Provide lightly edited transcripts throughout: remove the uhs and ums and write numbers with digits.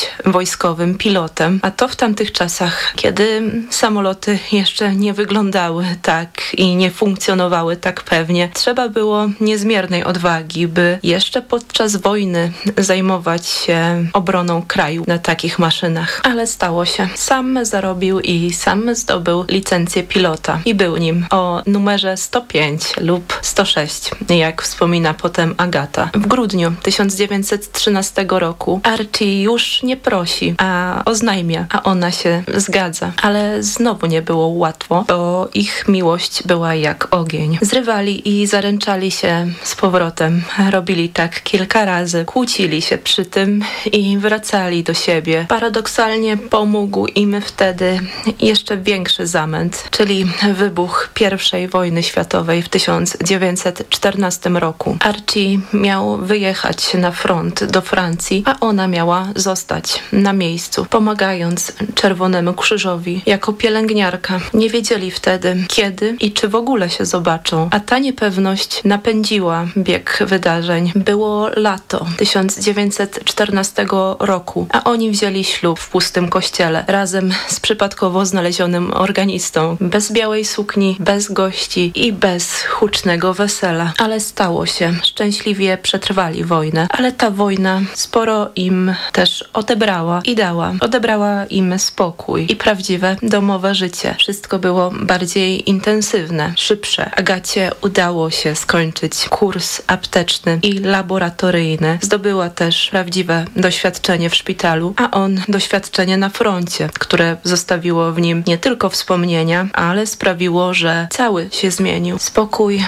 wojskowym pilotem, a to w tamtych czasach, kiedy samoloty jeszcze nie wyglądały tak i nie funkcjonowały tak pewnie. Trzeba było niezmiernej odwagi, by jeszcze podczas wojny zajmować się obroną kraju na takich maszynach. Ale stało się. Sam zarobił i sam zdobył licencję pilota i był nim o numerze 105 lub 106, jak wspomina potem Agata. W grudniu 1913 roku Archie już nie prosi, a oznajmia, a ona się zgadza. Ale znowu nie było łatwo, bo ich miłość była jak ogień. Zrywali i zaręczali się z powrotem. Robili tak kilka razy. Kłócili się przy tym i wracali do siebie. Paradoksalnie pomógł im wtedy jeszcze większy zamęt, czyli wybuch I wojny światowej w 1914 roku. Archie miał wyjechać na front do Francji, a ona miała zostać na miejscu, pomagając Czerwonemu Krzyżowi jako pielęgniarka. Nie wiedzieli wtedy, kiedy i czy w ogóle się zobaczą, a ta niepewność napędziła bieg wydarzeń. Było lato 1914 roku, a oni wzięli ślub w pustym kościele, razem z przypadkowo znalezionym organistą, bez białej sukni, bez gości i bez hucznego wesela. Ale stało się. Szczęśliwie przetrwali wojnę, ale ta wojna sporo im też odebrała i dała. Odebrała im spokój i prawdziwe domowe życie. Wszystko było bardziej intensywne, szybsze. Agacie udało się skończyć kurs apteczny i laboratoryjny. Zdobyła też prawdziwe doświadczenie w szpitalu, a on doświadczenie na froncie, które zostawiło w nim nie tylko wspomnienia, ale sprawiło, że cały się zmienił. Spokój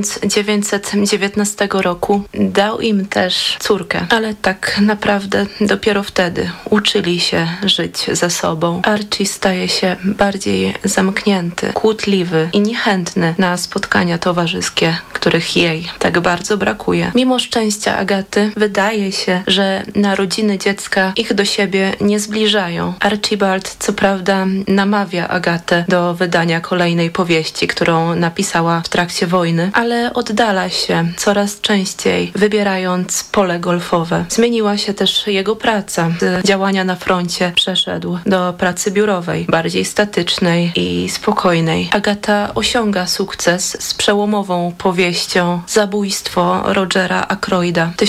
1919 roku dał im też córkę, ale tak naprawdę dopiero wtedy uczyli się żyć ze sobą. Archie staje się bardziej zamknięty, kłótliwy i niechętny na spotkania towarzyskie, których jej tak bardzo brakuje. Mimo szczęścia Agaty wydaje się, że narodziny dziecka ich do siebie nie zbliżają. Archibald co prawda namawia Agatę do wydania kolejnej powieści, którą napisała w trakcie wojny, ale oddala się coraz częściej, wybierając pole golfowe. Zmieniła się też jego praca. Z działania na froncie przeszedł do pracy biurowej, bardziej statycznej i spokojnej. Agata osiąga sukces z przełomową powieścią Zabójstwo Rogera Ackroyda w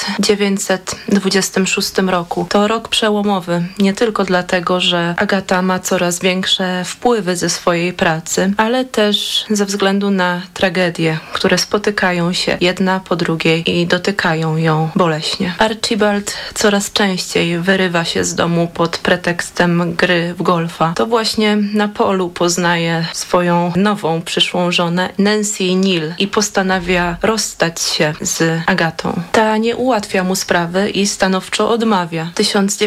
1926 roku. To rok przełomowy, nie tylko dlatego, że Agata ma coraz większe wpływy ze swojej pracy, ale też ze względu na tragedie, które spotykają się jedna po drugiej i dotykają ją boleśnie. Archibald coraz częściej wyrywa się z domu pod pretekstem gry w golfa. To właśnie na polu poznaje swoją nową przyszłą żonę Nancy Neal i postanawia rozstać się z Agatą. Ta nie ułatwia mu sprawy i stanowczo odmawia. W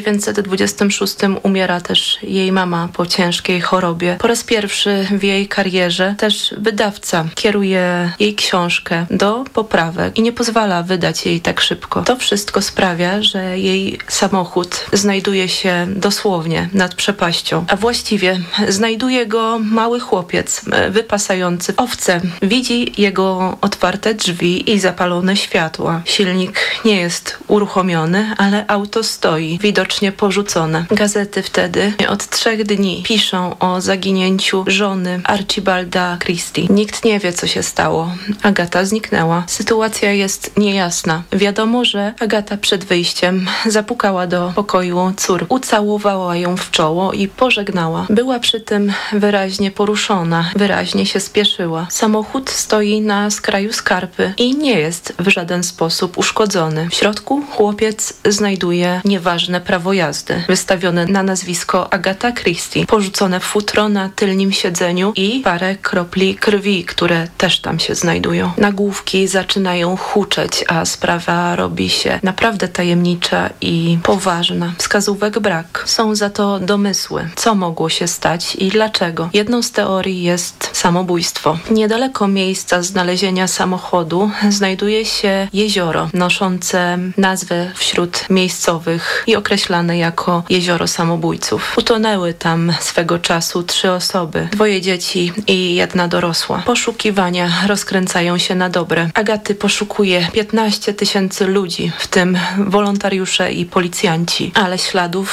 1926 umiera też jej mama po ciężkiej chorobie. Po raz pierwszy w jej karierze też wydawca kieruje jej książkę do poprawek i nie pozwala wydać jej tak szybko. To wszystko sprawia, że jej samochód znajduje się dosłownie nad przepaścią, a właściwie znajduje go mały chłopiec wypasający owce. Widzi jego otwarte drzwi i zapalone światła. Silnik nie jest uruchomiony, ale auto stoi, widocznie porzucone. Gazety wtedy od 3 dni piszą o zaginięciu żony Archibalda Christie. Nikt nie wie, co się stało. Agata zniknęła. Sytuacja jest niejasna. Wiadomo, że Agata przed wyjściem zapukała do pokoju córki, ucałowała ją w czoło i pożegnała. Była przy tym wyraźnie poruszona, wyraźnie się spieszyła. Samochód stoi na skraju skarpy i nie jest w żaden sposób uszkodzony. W środku chłopiec znajduje nieważne prawo jazdy, wystawione na nazwisko Agata Christie, porzucone futro na tylnym siedzeniu i parę kropli krwi, które też tam się znajdują. Nagłówki zaczynają huczeć, a sprawa robi się naprawdę tajemnicza i poważna. Wskazówek brak. Są za to domysły, co mogło się stać i dlaczego. Jedną z teorii jest samobójstwo. Niedaleko miejsca znalezienia samochodu znajduje się jezioro, noszące nazwę wśród miejscowych i określane jako jezioro samobójców. Utonęły tam swego czasu 3 osoby, 2 dzieci i 1 dorosła. Poszukiwania rozkręcają się na dobre. Agaty poszukuje 15 000 ludzi, w tym wolontariusze i policjanci, ale śladów